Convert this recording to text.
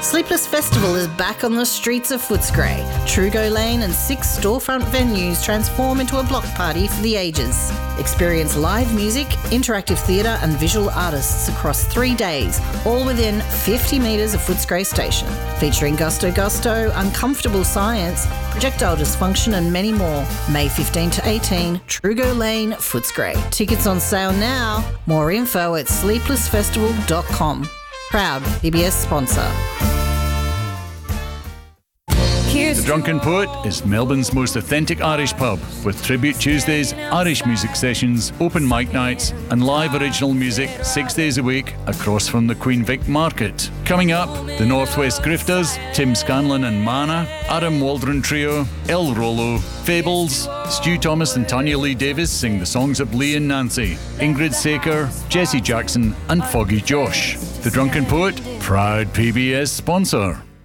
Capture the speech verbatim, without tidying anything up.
Sleepless Festival is back on the streets of Footscray. Trugo Lane and six storefront venues transform into a block party for the ages. Experience live music, interactive theatre and visual artists across three days, all within fifty metres of Footscray Station. Featuring Gusto Gusto, Uncomfortable Science, Projectile Dysfunction and many more. May fifteenth to eighteenth, Trugo Lane, Footscray. Tickets on sale now. More info at sleepless festival dot com. Proud P B S sponsor. The Drunken Poet is Melbourne's most authentic Irish pub, with Tribute Tuesdays, Irish music sessions, open mic nights and live original music six days a week across from the Queen Vic Market. Coming up, the Northwest Grifters, Tim Scanlon and Mana, Adam Waldron Trio, El Rolo, Fables, Stu Thomas and Tanya Lee Davis sing the songs of Lee and Nancy, Ingrid Saker, Jesse Jackson and Foggy Josh. The Drunken Poet, proud P B S sponsor.